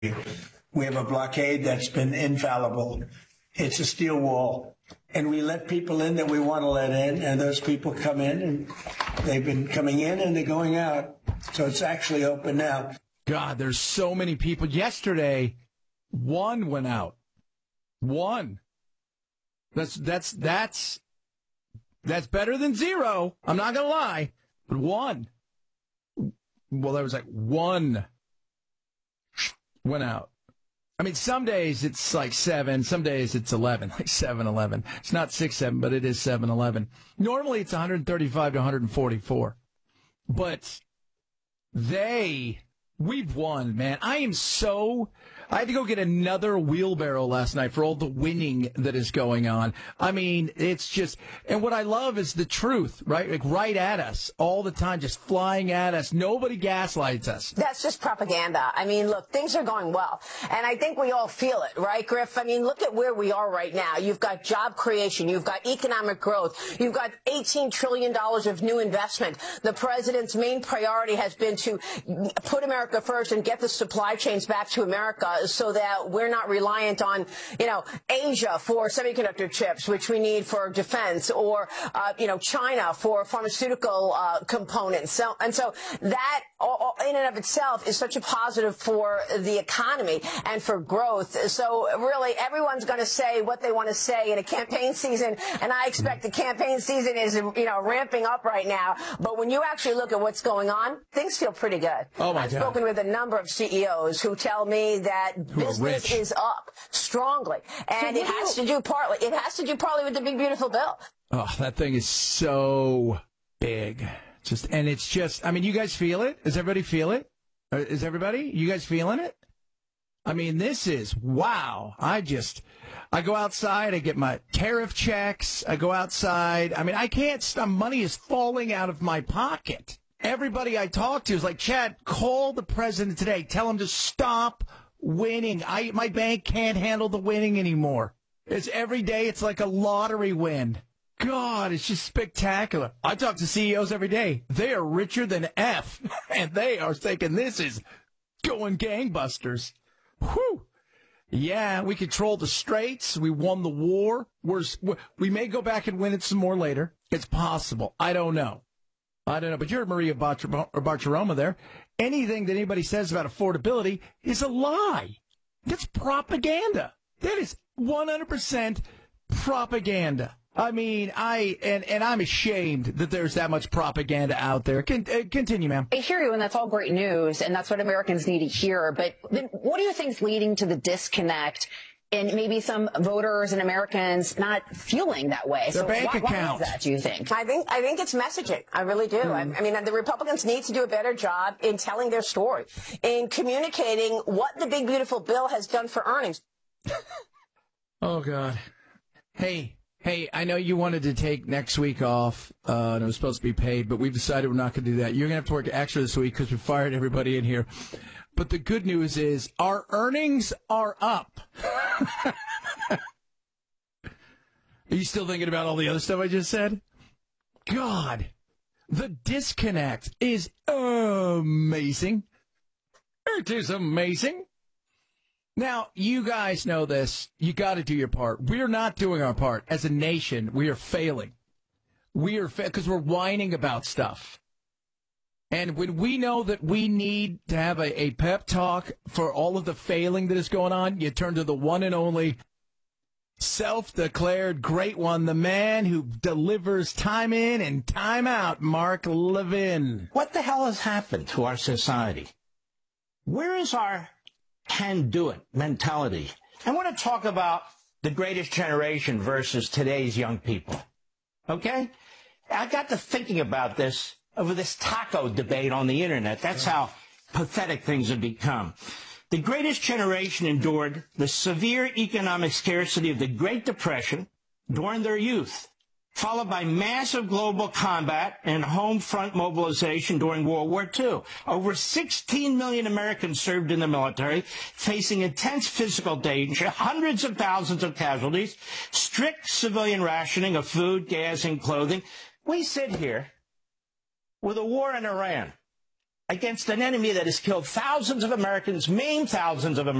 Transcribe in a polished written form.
We have a blockade that's been infallible. It's a steel wall. And we let people in that we want to let in, and those people come in, and they've been coming in and they're going out. So it's actually open now. God, there's so many people. Yesterday, one went out. One. That's better than zero. I'm not going to lie. But one. Well, there was like one went out. I mean, some days it's like 7, some days it's 11, like 7-11. It's not 6-7, but it is 7-11. Normally it's 135 to 144. But we've won, man. I had to go get another wheelbarrow last night for all the winning that is going on. I mean, it's just, and what I love is the truth, right? Like right at us all the time, just flying at us. Nobody gaslights us. That's just propaganda. I mean, look, things are going well. And I think we all feel it, right, Griff? I mean, look at where we are right now. You've got job creation. You've got economic growth. You've got $18 trillion of new investment. The president's main priority has been to put America first and get the supply chains back to America, so that we're not reliant on, Asia for semiconductor chips, which we need for defense, or, China for pharmaceutical components. So that in and of itself is such a positive for the economy and for growth. So really, everyone's going to say what they want to say in a campaign season, and I expect the campaign season is, ramping up right now. But when you actually look at what's going on, things feel pretty good. Oh my I've God. spoken with a number of CEOs who tell me that business is up strongly, and it has to do partly with the big beautiful bill. Oh, that thing is so big. I mean, you guys feel it? Does everybody feel it? Is everybody? You guys feeling it? I mean, this is, wow. I go outside, I get my tariff checks, I go outside. I mean, I can't stop. Money is falling out of my pocket. Everybody I talk to is like, Chad, call the president today. Tell him to stop winning. My bank can't handle the winning anymore. It's every day. It's like a lottery win. God, it's just spectacular. I talk to CEOs every day. They are richer than F, and they are thinking this is going gangbusters. Whew. Yeah, we controlled the straits. We won the war. We may go back and win it some more later. It's possible. I don't know. But you're Maria Bartiromo there. Anything that anybody says about affordability is a lie. That's propaganda. That is 100% propaganda. I mean, I'm ashamed that there's that much propaganda out there. Continue, ma'am. I hear you, and that's all great news, and that's what Americans need to hear. But then what do you think is leading to the disconnect and maybe some voters and Americans not feeling that way? Their bank account. Why is that, do you think? I think it's messaging. I really do. I mean, the Republicans need to do a better job in telling their story, in communicating what the big, beautiful bill has done for earnings. Oh, God. Hey, I know you wanted to take next week off, and it was supposed to be paid, but we've decided we're not going to do that. You're going to have to work extra this week because we fired everybody in here. But the good news is our earnings are up. Are you still thinking about all the other stuff I just said? God, the disconnect is amazing. It is amazing. Now, you guys know this. You got to do your part. We're not doing our part. As a nation, we are failing. Because we're whining about stuff. And when we know that we need to have a pep talk for all of the failing that is going on, you turn to the one and only self-declared great one, the man who delivers time in and time out, Mark Levin. What the hell has happened to our society? Where is our can-do-it mentality? I want to talk about the greatest generation versus today's young people. Okay? I got to thinking about this over this taco debate on the internet. That's how pathetic things have become. The greatest generation endured the severe economic scarcity of the Great Depression during their youth, followed by massive global combat and home front mobilization during World War II. Over 16 million Americans served in the military, facing intense physical danger, hundreds of thousands of casualties, strict civilian rationing of food, gas, and clothing. We sit here with a war in Iran, against an enemy that has killed thousands of Americans, maimed thousands of Americans.